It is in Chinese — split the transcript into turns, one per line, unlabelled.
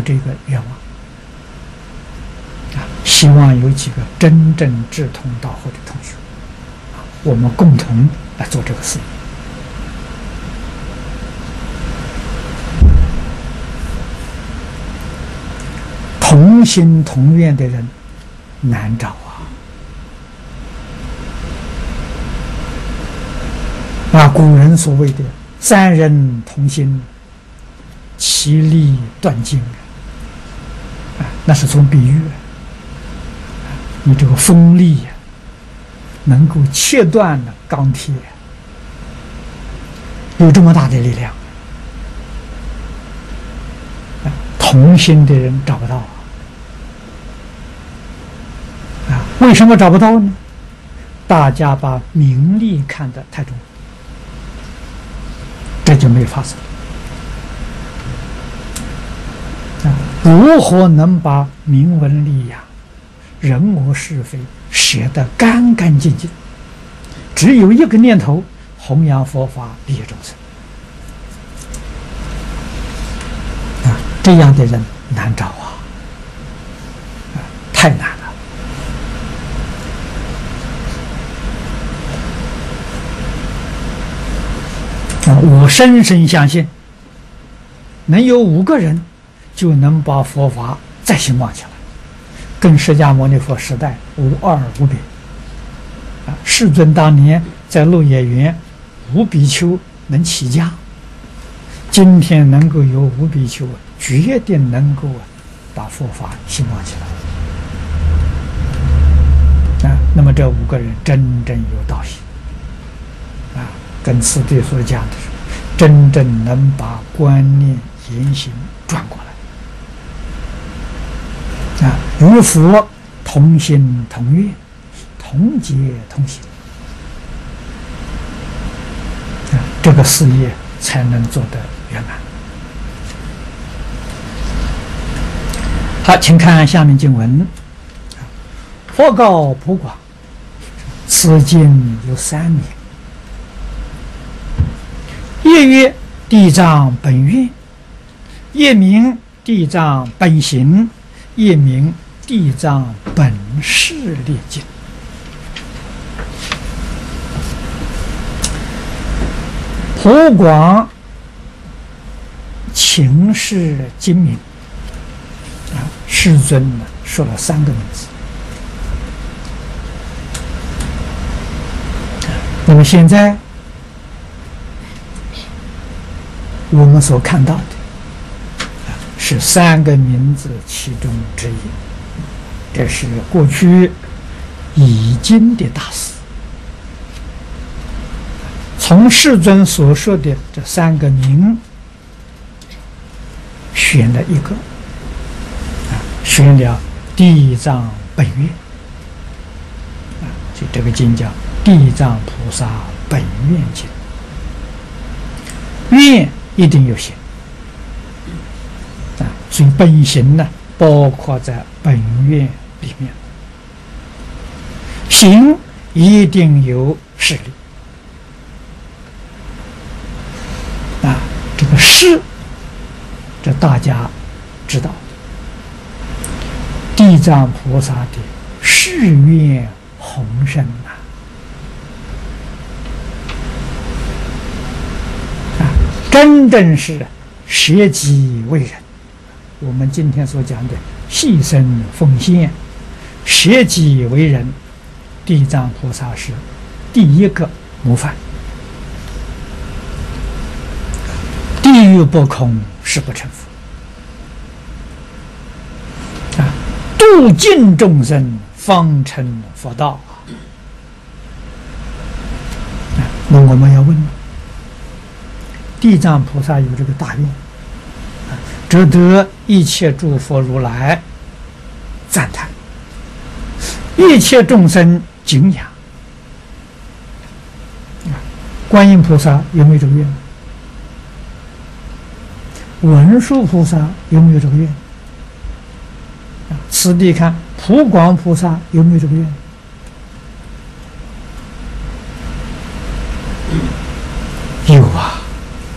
这个愿望希望有几个真正志同道合的同学我们共同来做这个事业。同心同愿的人难找古人所谓的三人同心，其利断金那是从比喻你这个锋利能够切断的钢铁有这么大的力量同心的人找不到为什么找不到呢？大家把名利看得太重，这就没有发生。如何能把名闻利养、人我是非写得干干净净？只有一个念头：弘扬佛法，利益众生。这样的人难找太难了。我深深相信，能有5个人，就能把佛法再兴旺起来，跟释迦牟尼佛时代无二无别。世尊当年在鹿野园5比丘能起家，今天能够有5比丘，决定能够把佛法兴旺起来。那么这5个人真正有道行跟此地所讲的是，真正能把观念言行转过来与佛同心同愿，同结同行这个事业才能做得圆满。好，请看下面经文：佛告普广，此经有3名。一曰地藏本愿，一名地藏本行，一名地藏本誓列经。普广请示经名世尊说了3个名字。那么现在我们所看到的是3个名字其中之一，这是过去已经的大事。从世尊所说的这3个名选了一个选了地藏本愿就这个经叫地藏菩萨本愿经。愿一定有行所以本行呢包括在本愿里面，行一定有势力这个势这大家知道，地藏菩萨的誓愿宏深真正是舍己为人。我们今天所讲的牺牲奉献，舍己为人，地藏菩萨是第一个模范。地狱不空，誓不成佛度尽众生，方成佛道那我们要问，地藏菩萨有这个大愿值得一切诸佛如来赞叹，一切众生敬仰。观音菩萨有没有这个愿？文殊菩萨有没有这个愿？此地看普广菩萨有没有这个愿？